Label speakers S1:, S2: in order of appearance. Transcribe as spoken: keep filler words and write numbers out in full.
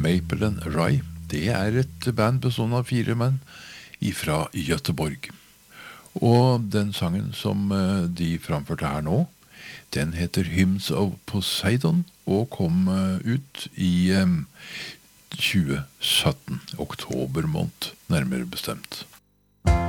S1: Maple and Rye, det er et band bestående av fire menn fra Göteborg. Og den sangen som de framførte her nå, den heter Hymns of Poseidon, og kom ut i tjue sytten, oktober måned, nærmere bestemt.